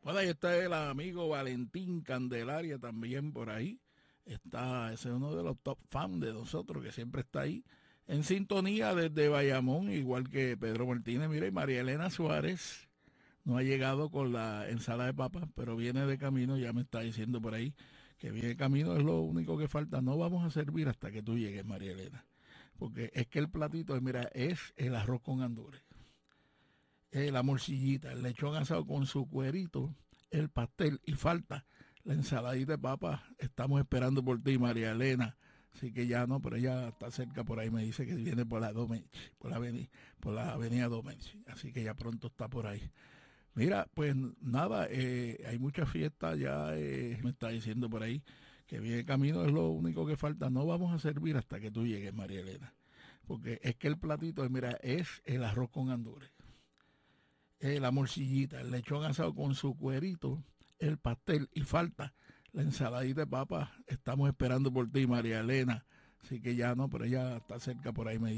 Bueno, ahí está el amigo Valentín Candelaria también por ahí. Ese es uno de los top fans de nosotros que siempre está ahí en sintonía desde Bayamón, igual que Pedro Martínez. Mira, y María Elena Suárez no ha llegado con la ensalada de papas, pero viene de camino, ya me está diciendo por ahí que viene de camino, es lo único que falta. No vamos a servir hasta que tú llegues, María Elena, porque es que el platito, mira, es el arroz con gandules, la morcillita, el lechón asado con su cuerito, el pastel y falta la ensaladita de papas. Estamos esperando por ti, María Elena. Así que ya no, pero ella está cerca por ahí, me dice que viene por la Domenech, por la avenida Domenech. Así que ya pronto está por ahí. Mira, pues nada, hay muchas fiestas ya, me está diciendo por ahí que viene camino, es lo único que falta. No vamos a servir hasta que tú llegues, María Elena, porque es que el platito, mira, es el arroz con gandules, la morcillita, el lechón asado con su cuerito, el pastel y falta la ensaladita de papas. Estamos esperando por ti, María Elena. Así que ya no, pero ella está cerca por ahí, me